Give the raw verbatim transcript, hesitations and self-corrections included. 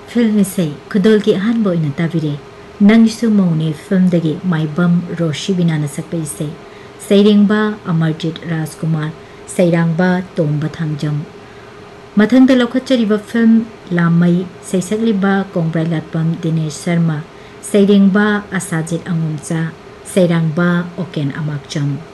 film इसे खुदोल की अहन बोइना ताबिरे नंगसु मौने film दगी Maibam Roshibina न सकपे इसे सैरेंबा अमरजीत राजकुमार सैरांबा तोंबा थांजम मथंग the लौखचरिबा film लामई सैसकलिबा कोंग्ब्राइलाटपम Dinesh Sharma सैरेंबा आसाजित अंगुमचा सैरांबा Oaken अमाकचम